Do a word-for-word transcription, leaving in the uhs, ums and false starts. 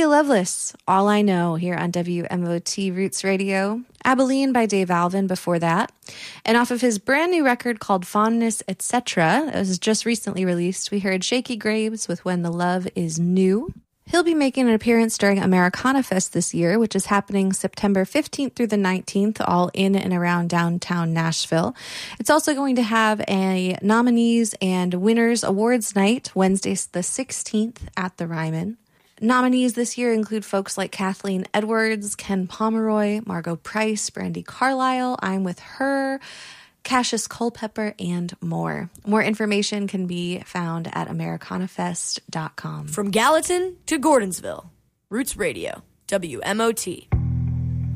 Loveless, All I Know, here on W M O T Roots Radio. Abilene by Dave Alvin before that. And off of his brand new record called Fondness, et cetera, that was just recently released, we heard Shaky Graves with When the Love is New. He'll be making an appearance during Americana Fest this year, which is happening September fifteenth through the nineteenth, all in and around downtown Nashville. It's also going to have a nominees and winners awards night, Wednesday the sixteenth at the Ryman. Nominees this year include folks like Kathleen Edwards, Ken Pomeroy, Margot Price, Brandi Carlile, I'm With Her, Cassius Culpepper, and more. More information can be found at americana fest dot com. From Gallatin to Gordonsville, Roots Radio, W M O T.